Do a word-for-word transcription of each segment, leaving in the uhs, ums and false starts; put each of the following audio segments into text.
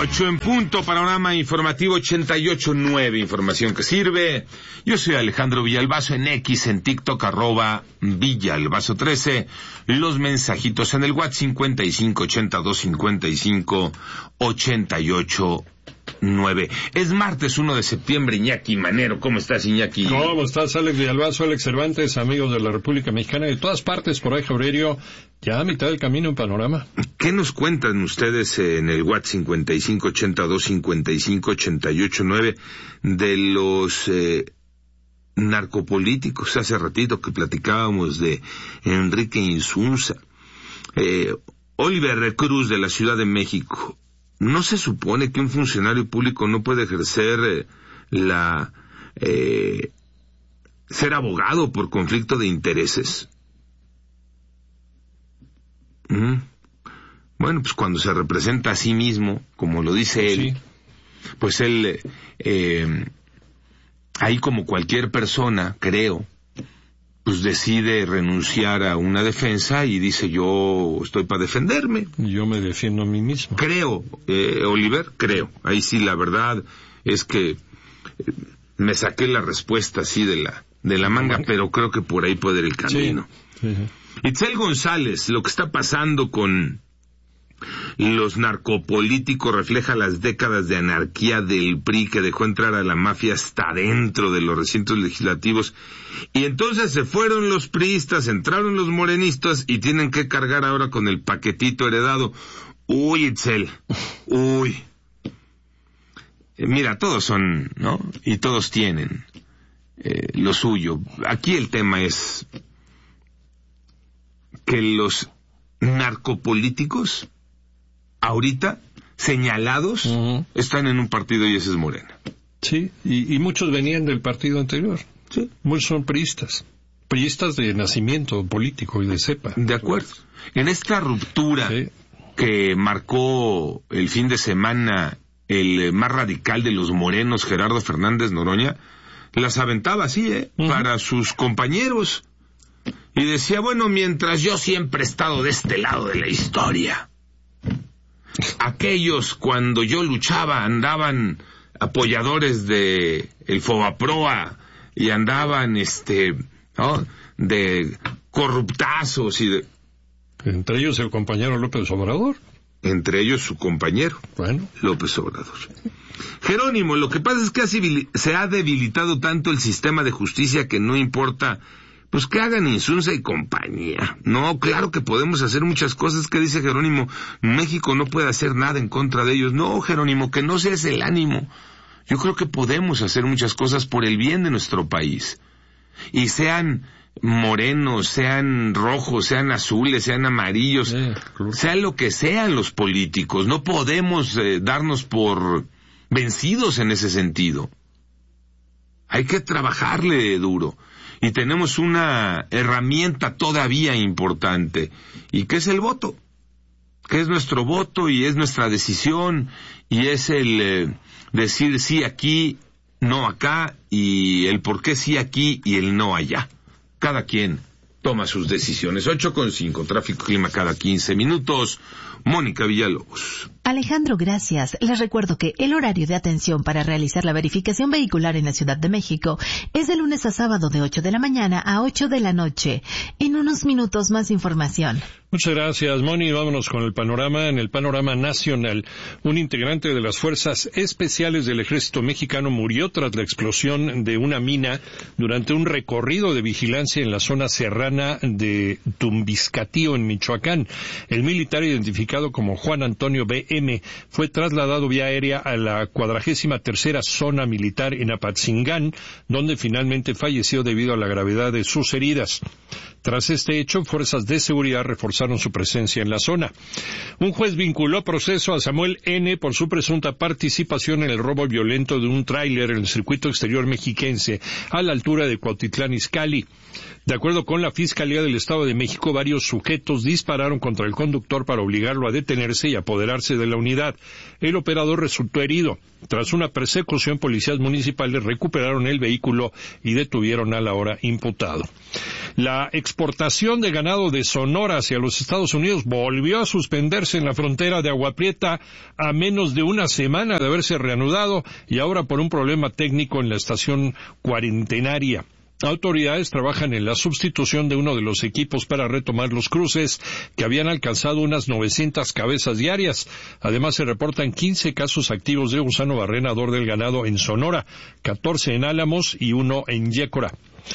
Ocho en punto, panorama informativo ochenta y ocho nueve, información que sirve. Yo soy Alejandro Villalbazo, en X, en TikTok, arroba Villalbazo trece. Los mensajitos en el WhatsApp cincuenta y cinco ochenta y dos cincuenta y cinco ochenta y ocho nueve. Es martes uno de septiembre, Iñaki Manero. ¿Cómo estás, Iñaki? ¿Cómo estás, Alex Villalbazo, Alex Cervantes, amigos de la República Mexicana de todas partes por ahí, Aurelio? Ya a mitad del camino en Panorama. ¿Qué nos cuentan ustedes en el WhatsApp cincuenta y cinco ochenta y dos cincuenta y cinco ochenta y ocho nueve de los eh, narcopolíticos? Hace ratito que platicábamos de Enrique Insunza. Eh, Oliver Cruz, de la Ciudad de México. ¿No se supone que un funcionario público no puede ejercer eh, la eh, ser abogado por conflicto de intereses? ¿Mm? Bueno, pues cuando se representa a sí mismo, como lo dice él, sí. pues él, eh, ahí como cualquier persona, creo, pues decide renunciar a una defensa y dice, yo estoy para defenderme. Yo me defiendo a mí mismo. Creo, eh, Oliver, creo. Ahí sí la verdad es que eh, me saqué la respuesta así de la de la manga, pero creo que por ahí puede ir el camino. Sí, sí, sí. Itzel González, lo que está pasando con los narcopolíticos refleja las décadas de anarquía del P R I que dejó entrar a la mafia hasta dentro de los recintos legislativos. Y entonces se fueron los priistas, entraron los morenistas y tienen que cargar ahora con el paquetito heredado. Uy, Itzel, uy. Eh, mira, todos son, ¿no? Y todos tienen eh, lo suyo. Aquí el tema es que los narcopolíticos ahorita señalados uh-huh. están en un partido y ese es Morena. Sí, y, y muchos venían del partido anterior. Sí. Muchos son priistas. Priistas de nacimiento político y de cepa. De acuerdo. En esta ruptura sí. que marcó el fin de semana el más radical de los morenos, Gerardo Fernández Noroña, las aventaba así, ¿eh? Uh-huh. Para sus compañeros. Y decía, bueno, mientras yo siempre he estado de este lado de la historia, aquellos cuando yo luchaba andaban apoyadores de el Fobaproa y andaban este ¿no? de corruptazos y de... Entre ellos el compañero López Obrador. Entre ellos su compañero bueno. López Obrador. Jerónimo, lo que pasa es que ha, se ha debilitado tanto el sistema de justicia que no importa pues que hagan Insunza y compañía. No, claro que podemos hacer muchas cosas. Que dice Jerónimo, México no puede hacer nada en contra de ellos. No, Jerónimo, que no sea ese el ánimo. Yo creo que podemos hacer muchas cosas por el bien de nuestro país. Y sean morenos, sean rojos, sean azules, sean amarillos, eh, claro. sean lo que sean los políticos. No podemos eh, darnos por vencidos en ese sentido. Hay que trabajarle duro. Y tenemos una herramienta todavía importante, y que es el voto, que es nuestro voto y es nuestra decisión, y es el eh, decir sí aquí, no acá, y el por qué sí aquí y el no allá. Cada quien toma sus decisiones. Ocho con cinco, tráfico clima cada quince minutos. Mónica Villalobos. Alejandro, gracias. Les recuerdo que el horario de atención para realizar la verificación vehicular en la Ciudad de México es de lunes a sábado de ocho de la mañana a ocho de la noche. En unos minutos más información. Muchas gracias, Moni. Vámonos con el panorama. En el panorama nacional, un integrante de las Fuerzas Especiales del Ejército Mexicano murió tras la explosión de una mina durante un recorrido de vigilancia en la zona serrana de Tumbiscatío, en Michoacán. El militar, identificado como Juan Antonio B M, fue trasladado vía aérea a la cuadragésima tercera zona militar en Apatzingán, donde finalmente falleció debido a la gravedad de sus heridas. Tras este hecho, fuerzas de seguridad reforzaron su presencia en la zona. Un juez vinculó proceso a Samuel N. por su presunta participación en el robo violento de un tráiler en el circuito exterior mexiquense a la altura de Cuautitlán Izcalli. De acuerdo con la Fiscalía del Estado de México, varios sujetos dispararon contra el conductor para obligarlo a detenerse y apoderarse del de la unidad. El operador resultó herido. Tras una persecución, policías municipales recuperaron el vehículo y detuvieron al ahora imputado. La exportación de ganado de Sonora hacia los Estados Unidos volvió a suspenderse en la frontera de Agua Prieta a menos de una semana de haberse reanudado y ahora por un problema técnico en la estación cuarentenaria. Autoridades trabajan en la sustitución de uno de los equipos para retomar los cruces, que habían alcanzado unas novecientas cabezas diarias. Además, se reportan quince casos activos de gusano barrenador del ganado en Sonora, catorce en Álamos y uno en Yécora.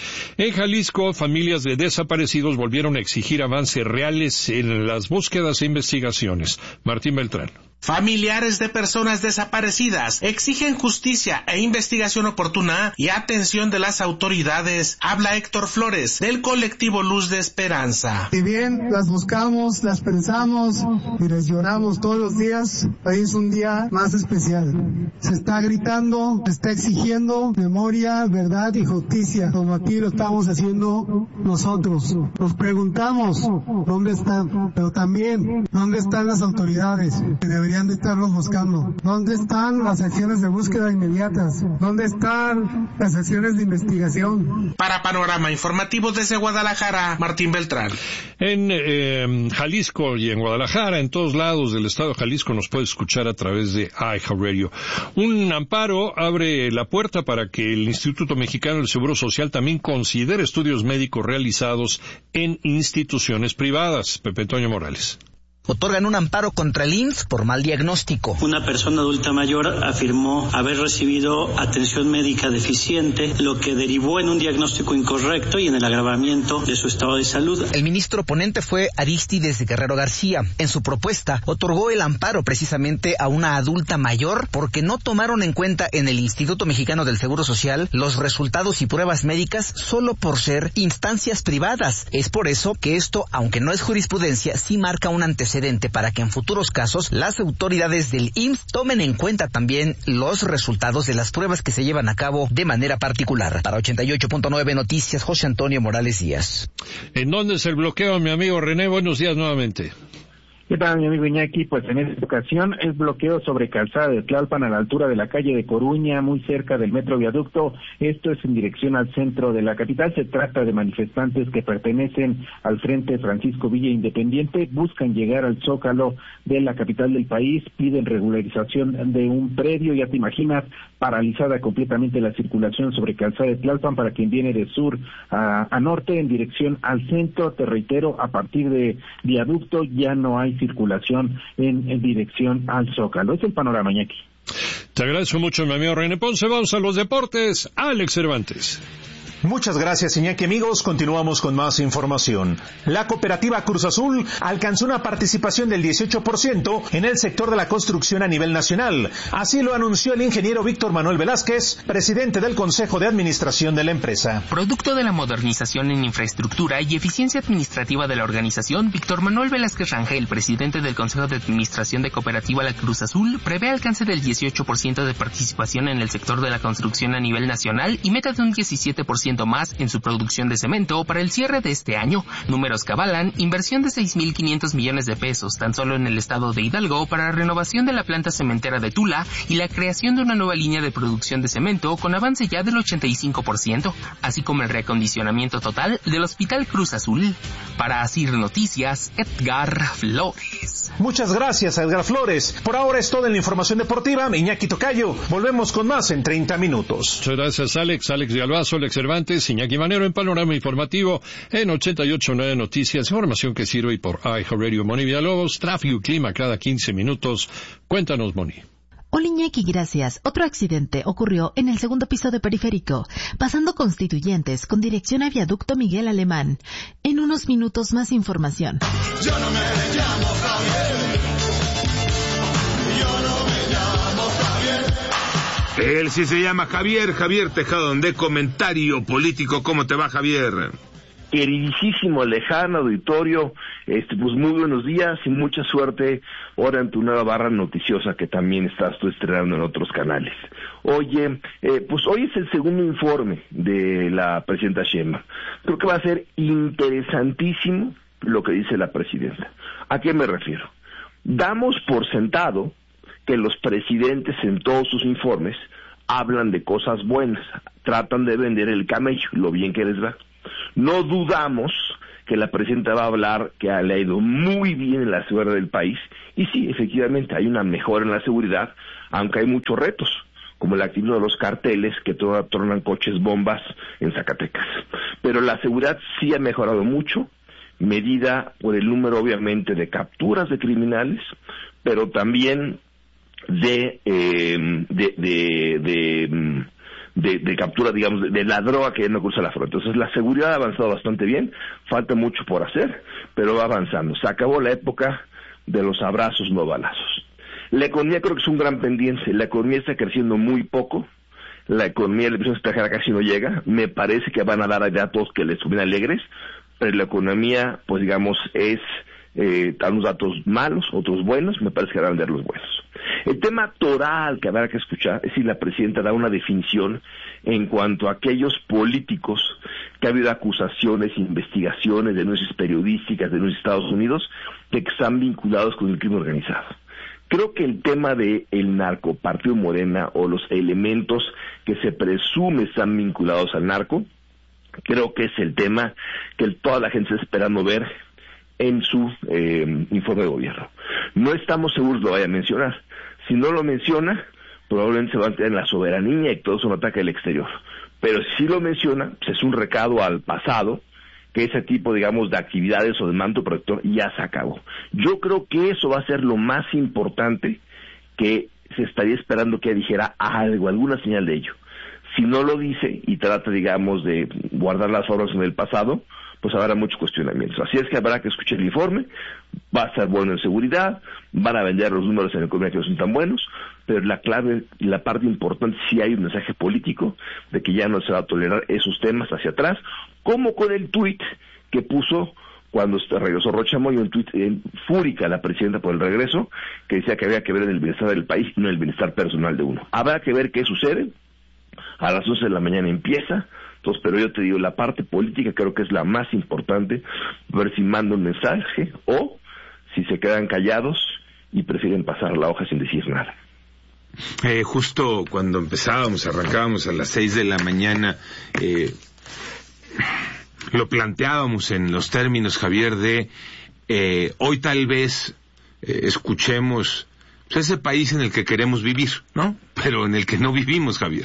En Jalisco, familias de desaparecidos volvieron a exigir avances reales en las búsquedas e investigaciones. Martín Beltrán. Familiares de personas desaparecidas exigen justicia e investigación oportuna y atención de las autoridades. Habla Héctor Flores, del colectivo Luz de Esperanza. Si bien las buscamos, las pensamos y les lloramos todos los días, hoy es un día más especial. Se está gritando, se está exigiendo memoria, verdad y justicia, como aquí lo estamos haciendo nosotros. Nos preguntamos dónde están, pero también dónde están las autoridades que deberían de estarlos buscando. ¿Dónde están las acciones de búsqueda inmediatas? ¿Dónde están las acciones de investigación? Para Panorama Informativo desde Guadalajara, Martín Beltrán. En eh, Jalisco y en Guadalajara, en todos lados del estado de Jalisco, nos puede escuchar a través de iHeartRadio. Un amparo abre la puerta para que el Instituto Mexicano del Seguro Social también considere estudios médicos realizados en instituciones privadas. Pepe Toño Morales. Otorgan un amparo contra el I M S S por mal diagnóstico. Una persona adulta mayor afirmó haber recibido atención médica deficiente, lo que derivó en un diagnóstico incorrecto y en el agravamiento de su estado de salud. El ministro ponente fue Arístides Guerrero García. En su propuesta, otorgó el amparo precisamente a una adulta mayor porque no tomaron en cuenta en el Instituto Mexicano del Seguro Social los resultados y pruebas médicas solo por ser instancias privadas. Es por eso que esto, aunque no es jurisprudencia, sí marca un antecedente para que en futuros casos las autoridades del I M S S tomen en cuenta también los resultados de las pruebas que se llevan a cabo de manera particular. Para ochenta y ocho punto nueve Noticias, José Antonio Morales Díaz. ¿En dónde es el bloqueo, mi amigo René? Buenos días nuevamente. ¿Qué tal, mi amigo Iñaki? Pues en esta ocasión es bloqueo sobre Calzada de Tlalpan a la altura de la calle de Coruña, muy cerca del Metro Viaducto. Esto es en dirección al centro de la capital. Se trata de manifestantes que pertenecen al Frente Francisco Villa Independiente, buscan llegar al Zócalo de la capital del país, piden regularización de un predio, ya te imaginas, paralizada completamente la circulación sobre Calzada de Tlalpan para quien viene de sur a, a norte en dirección al centro. Te reitero, a partir de Viaducto ya no hay circulación en, en dirección al Zócalo. Es el panorama, Iñaki. Te agradezco mucho, mi amigo René Ponce. Vamos a los deportes. Alex Cervantes. Muchas gracias, Iñaki. Amigos, continuamos con más información. La cooperativa Cruz Azul alcanzó una participación del dieciocho por ciento en el sector de la construcción a nivel nacional. Así lo anunció el ingeniero Víctor Manuel Velázquez, presidente del Consejo de Administración de la empresa. Producto de la modernización en infraestructura y eficiencia administrativa de la organización, Víctor Manuel Velázquez Rangel, presidente del Consejo de Administración de Cooperativa La Cruz Azul, prevé alcance del dieciocho por ciento de participación en el sector de la construcción a nivel nacional y meta de un diecisiete por ciento más en su producción de cemento para el cierre de este año. Números que avalan inversión de seis mil quinientos millones de pesos tan solo en el estado de Hidalgo para la renovación de la planta cementera de Tula y la creación de una nueva línea de producción de cemento con avance ya del ochenta y cinco por ciento, así como el reacondicionamiento total del Hospital Cruz Azul. Para Asir Noticias, Edgar Flores. Muchas gracias, Edgar Flores. Por ahora es toda la información deportiva. Iñaki Tocayo. Volvemos con más en treinta minutos. Muchas gracias, Alex. Alex Galvazo, Alex Cervantes, Iñaki Manero en Panorama Informativo en ochenta y ocho punto nueve Noticias. Información que sirve y por iHeartRadio. Moni Villalobos, tráfico y clima cada quince minutos. Cuéntanos, Moni. Hola Iñaki, gracias. Otro accidente ocurrió en el segundo piso de Periférico, pasando Constituyentes con dirección a Viaducto Miguel Alemán. En unos minutos más información. Yo no me llamo Javier. Yo no me llamo Javier. Él sí se llama Javier, Javier Tejado, de Comentario Político. ¿Cómo te va, Javier? Queridísimo, lejano auditorio, este, pues muy buenos días y mucha suerte ahora en tu nueva barra noticiosa que también estás tú estrenando en otros canales. Oye, eh, pues hoy es el segundo informe de la presidenta Sheinbaum. Creo que va a ser interesantísimo lo que dice la presidenta. ¿A qué me refiero? Damos por sentado que los presidentes en todos sus informes hablan de cosas buenas, tratan de vender el camello, lo bien que les va. No dudamos que la presidenta va a hablar que le ha ido muy bien en la seguridad del país, y sí, efectivamente, hay una mejora en la seguridad, aunque hay muchos retos, como el activismo de los carteles que tronan coches bombas en Zacatecas. Pero la seguridad sí ha mejorado mucho, medida por el número, obviamente, de capturas de criminales, pero también de eh, de, de, de, de, de captura, digamos, de, de la droga que ya no cruza la frontera. Entonces, la seguridad ha avanzado bastante bien, falta mucho por hacer, pero va avanzando. Se acabó la época de los abrazos, no balazos. La economía creo que es un gran pendiente. La economía está creciendo muy poco. La economía de la inversión extranjera casi no llega. Me parece que van a dar a datos que les suben alegres, pero la economía, pues digamos, es eh, unos datos malos, otros buenos. Me parece que van a dar los buenos. El tema toral que habrá que escuchar es si la presidenta da una definición en cuanto a aquellos políticos que ha habido acusaciones, investigaciones, denuncias periodísticas, denuncias de Estados Unidos, de que están vinculados con el crimen organizado. Creo que el tema de el narco, Partido Morena, o los elementos que se presume están vinculados al narco, creo que es el tema que toda la gente está esperando ver en su eh, informe de gobierno. No estamos seguros lo vaya a mencionar. Si no lo menciona, probablemente se va a tener la soberanía y todo es un ataque al exterior. Pero si lo menciona, pues es un recado al pasado, que ese tipo, digamos, de actividades o de manto protector ya se acabó. Yo creo que eso va a ser lo más importante, que se estaría esperando que dijera algo, alguna señal de ello. Si no lo dice y trata, digamos, de guardar las obras en el pasado, pues habrá muchos cuestionamientos. Así es que habrá que escuchar el informe, va a ser bueno en seguridad, van a vender los números en economía que no son tan buenos, pero la clave y la parte importante, sí hay un mensaje político de que ya no se va a tolerar esos temas hacia atrás, como con el tuit que puso cuando regresó Rocha Moya, un tuit en fúrica la presidenta por el regreso, que decía que había que ver en el bienestar del país y no en el bienestar personal de uno. Habrá que ver qué sucede. A las once de la mañana empieza, entonces, pero yo te digo, la parte política creo que es la más importante, ver si manda un mensaje o si se quedan callados y prefieren pasar la hoja sin decir nada. Eh, justo cuando empezábamos, arrancábamos a las seis de la mañana, eh, lo planteábamos en los términos, Javier, de eh, hoy tal vez eh, escuchemos pues, ese país en el que queremos vivir, ¿no? Pero en el que no vivimos, Javier.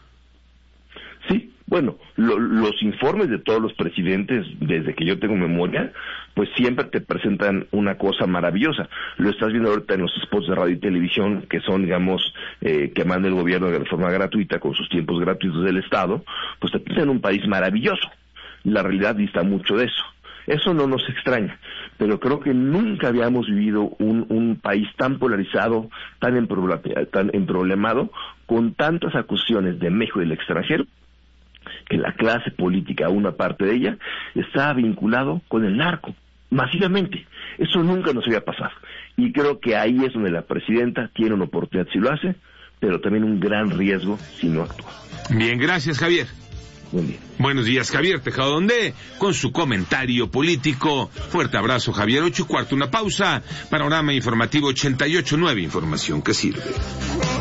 Sí, bueno, lo, los informes de todos los presidentes, desde que yo tengo memoria, pues siempre te presentan una cosa maravillosa. Lo estás viendo ahorita en los spots de radio y televisión, que son, digamos, eh, que manda el gobierno de forma gratuita, con sus tiempos gratuitos del Estado, pues te presentan un país maravilloso. La realidad dista mucho de eso. Eso no nos extraña, pero creo que nunca habíamos vivido un, un país tan polarizado, tan, tan emproblemado, con tantas acusaciones de México y del extranjero, que la clase política, una parte de ella, está vinculado con el narco, masivamente. Eso nunca nos había pasado. Y creo que ahí es donde la presidenta tiene una oportunidad si lo hace, pero también un gran riesgo si no actúa. Bien, gracias, Javier. Buen día. Buenos días, Javier Tejado Donde, con su comentario político. Fuerte abrazo, Javier. Ocho y cuarto, una pausa. Panorama Informativo ochenta y ocho punto nueve, información que sirve.